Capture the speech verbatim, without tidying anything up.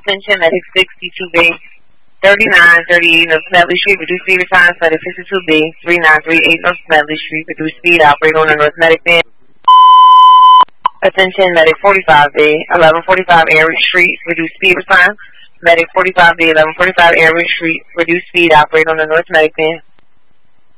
Attention, Medic sixty-two B, thirty-nine thirty-eight North Medley Street, reduce speed response. Medic sixty-two B, thirty-nine thirty-eight North Medley Street, reduce speed, operate on the North Medic van. Attention, Medic forty-five B, eleven forty-five Airwood Street, reduce speed response. Medic forty-five B, eleven forty-five Airwood Street, reduce speed, operate on the North Medic van.